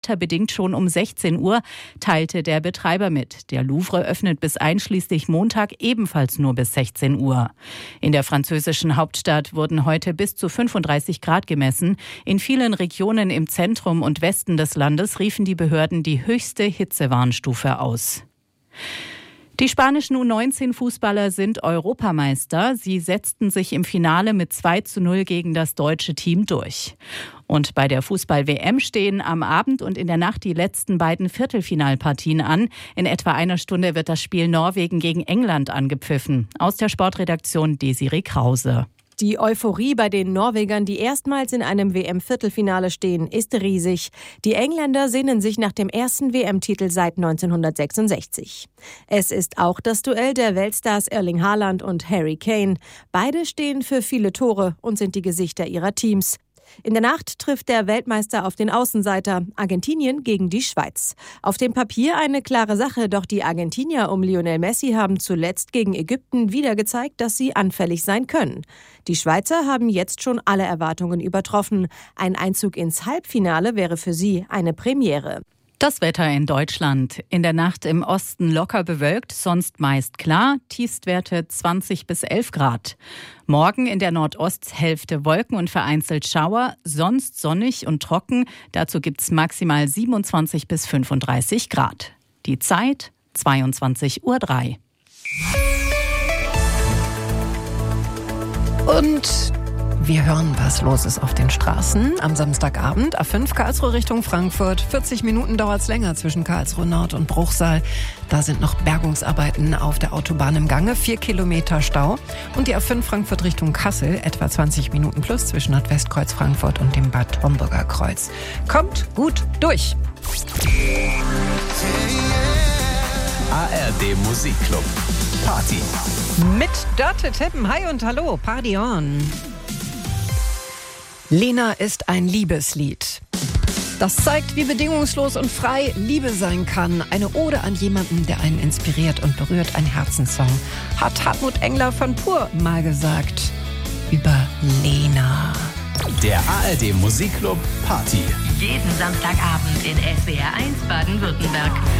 wetterbedingt schon um 16 Uhr, teilte der Betreiber mit. Der Louvre öffnet bis einschließlich Montag ebenfalls nur bis 16 Uhr. In der französischen Hauptstadt wurden heute bis zu 35 Grad gemessen. In vielen Regionen im Zentrum und Westen des Landes riefen die Behörden die höchste Hitzewarnstufe aus. Die spanischen U19-Fußballer sind Europameister. Sie setzten sich im Finale mit 2:0 gegen das deutsche Team durch. Und bei der Fußball-WM stehen am Abend und in der Nacht die letzten beiden Viertelfinalpartien an. In etwa einer Stunde wird das Spiel Norwegen gegen England angepfiffen. Aus der Sportredaktion Desiree Krause. Die Euphorie bei den Norwegern, die erstmals in einem WM-Viertelfinale stehen, ist riesig. Die Engländer sehnen sich nach dem ersten WM-Titel seit 1966. Es ist auch das Duell der Weltstars Erling Haaland und Harry Kane. Beide stehen für viele Tore und sind die Gesichter ihrer Teams. In der Nacht trifft der Weltmeister auf den Außenseiter, Argentinien gegen die Schweiz. Auf dem Papier eine klare Sache, doch die Argentinier um Lionel Messi haben zuletzt gegen Ägypten wieder gezeigt, dass sie anfällig sein können. Die Schweizer haben jetzt schon alle Erwartungen übertroffen. Ein Einzug ins Halbfinale wäre für sie eine Premiere. Das Wetter in Deutschland. In der Nacht im Osten locker bewölkt, sonst meist klar. Tiefstwerte 20 bis 11 Grad. Morgen in der Nordosthälfte Wolken und vereinzelt Schauer, sonst sonnig und trocken. Dazu gibt's maximal 27 bis 35 Grad. Die Zeit 22:03 Uhr. Und wir hören, was los ist auf den Straßen. Am Samstagabend A5 Karlsruhe Richtung Frankfurt. 40 Minuten dauert es länger zwischen Karlsruhe Nord und Bruchsal. Da sind noch Bergungsarbeiten auf der Autobahn im Gange. 4 Kilometer Stau. Und die A5 Frankfurt Richtung Kassel. Etwa 20 Minuten plus zwischen Nordwestkreuz Frankfurt und dem Bad Homburger Kreuz. Kommt gut durch. ARD Musikclub. Party. Mit Dörte Teppen. Hi und hallo. Party on. Lena ist ein Liebeslied. Das zeigt, wie bedingungslos und frei Liebe sein kann. Eine Ode an jemanden, der einen inspiriert und berührt. Ein Herzenssong. Hat Hartmut Engler von Pur mal gesagt. Über Lena. Der ARD Musikclub Party. Jeden Samstagabend in SWR 1 Baden-Württemberg.